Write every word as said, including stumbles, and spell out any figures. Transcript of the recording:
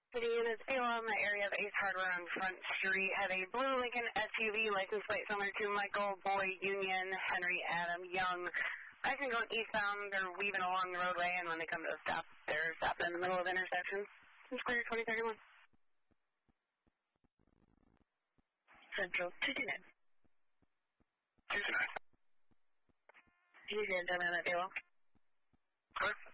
City units, Ayla in the area of Ace Hardware on Front Street have a blue Lincoln S U V license plate similar to Michael, Boyd, Union, Henry, Adam, Young. Actually going eastbound, they're weaving along the roadway, and when they come to a stop, they're stopped in the middle of intersections. It's clear twenty thirty-one. Central two two nine. two two nine. You can tell me on that, Ayla. Clear.